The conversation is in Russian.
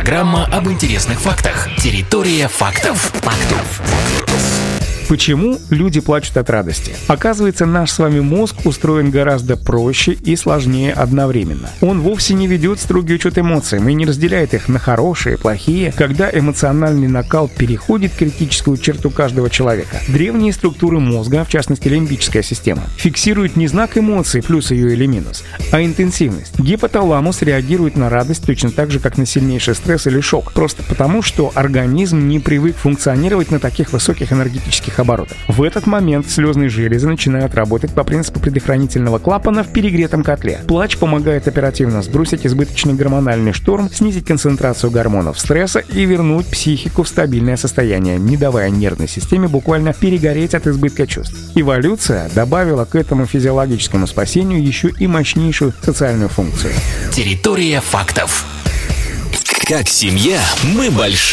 Программа об интересных фактах. Территория фактов. Почему люди плачут от радости? Оказывается, наш с вами мозг устроен гораздо проще и сложнее одновременно. Он вовсе не ведет строгий учет эмоциям и не разделяет их на хорошие и плохие, когда эмоциональный накал переходит критическую черту каждого человека. Древние структуры мозга, в частности лимбическая система, фиксируют не знак эмоции, плюс ее или минус, а интенсивность. Гипоталамус реагирует на радость точно так же, как на сильнейший стресс или шок, просто потому, что организм не привык функционировать на таких высоких энергетических оборотах. В этот момент слезные железы начинают работать по принципу предохранительного клапана в перегретом котле. Плач помогает оперативно сбросить избыточный гормональный шторм, снизить концентрацию гормонов стресса и вернуть психику в стабильное состояние, не давая нервной системе буквально перегореть от избытка чувств. Эволюция добавила к этому физиологическому спасению еще и мощнейшую социальную функцию. Территория фактов. Как семья мы большие.